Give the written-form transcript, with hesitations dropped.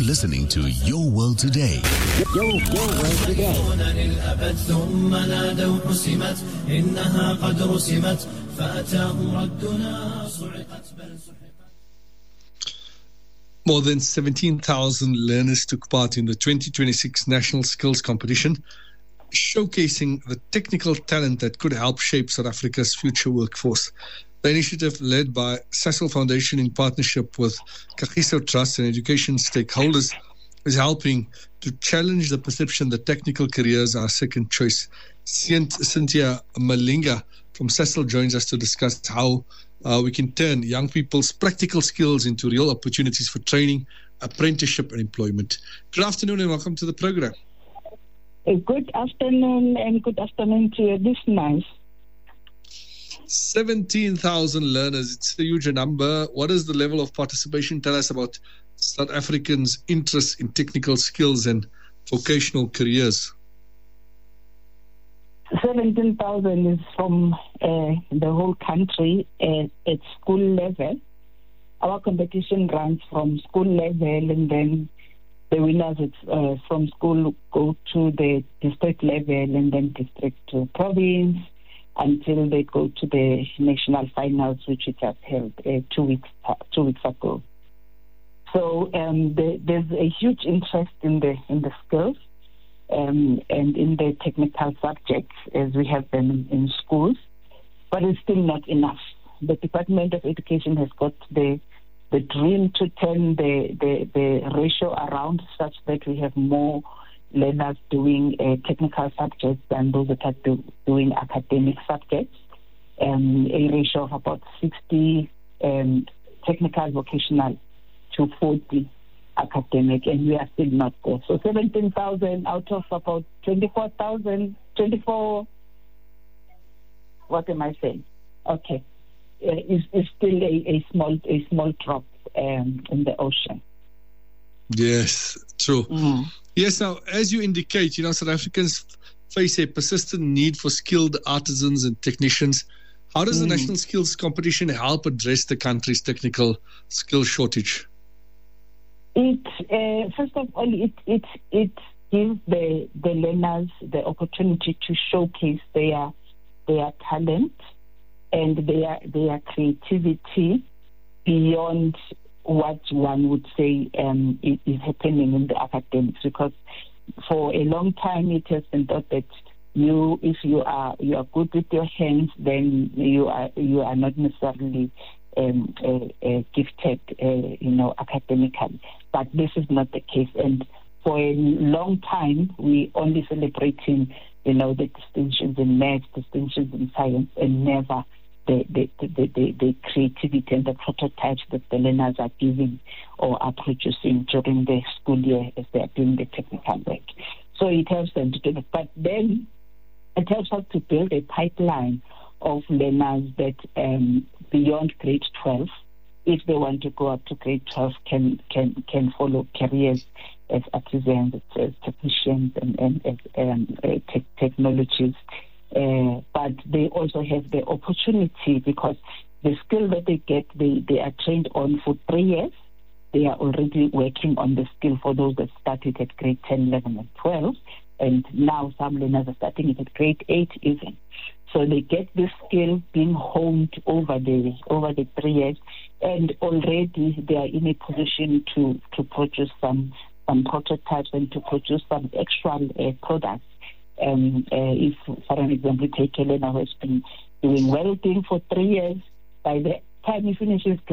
listening to Your World Today. Your World Today. More than 17,000 learners took part in the 2026 National Skills Competition, showcasing the technical talent that could help shape South Africa's future workforce. The initiative, led by Sasol Foundation in partnership with Kagiso Trust and education stakeholders, is helping to challenge the perception that technical careers are second choice. Cynthia Malinga from Sasol joins us to discuss how we can turn young people's practical skills into real opportunities for training, apprenticeship and employment. Good afternoon and welcome to the program. Good afternoon and good afternoon to your listeners. 17,000 learners, it's a huge number. What is the level of participation? Tell us about South Africans' interest in technical skills and vocational careers. 17,000 is from the whole country at school level. Our competition runs from school level, and then the winners from school go to the district level, and then district to province, until they go to the national finals, which we just held 2 weeks ago. So there's a huge interest in the skills and in the technical subjects as we have them in schools, but it's still not enough. The Department of Education has got the dream to turn the ratio around such that we have more learners doing technical subjects than those that are doing academic subjects. A ratio of about 60 technical vocational to 40 academic, and we are still not there. So 17,000 out of about 24,000, what am I saying? Okay. Is still a small drop in the ocean. Yes, true. Mm. Yes, now, as you indicate, South Africans face a persistent need for skilled artisans and technicians. How does the National Skills Competition help address the country's technical skill shortage? First of all, it gives the learners the opportunity to showcase their talent and their creativity beyond what one would say is happening in the academics, because for a long time it has been thought that if you are good with your hands, then you are not necessarily gifted, academically. But this is not the case, and for a long time we only celebrating, the distinctions in maths, distinctions in science, and never the creativity and the prototypes that the learners are giving or are producing during the school year as they are doing the technical work. So it helps them to do that. But then it helps us to build a pipeline of learners that beyond grade 12, if they want to go up to grade 12, can follow careers as artisans, as technicians, and technologists. But they also have the opportunity, because the skill that they get, they are trained on for 3 years. They are already working on the skill for those that started at grade 10, 11, and 12. And now some learners are starting it at grade 8 even. So they get this skill being honed over the 3 years, and already they are in a position to produce some prototypes and to produce some actual products. If, for an example, take a learner who has been doing welding for 3 years, by the time he finishes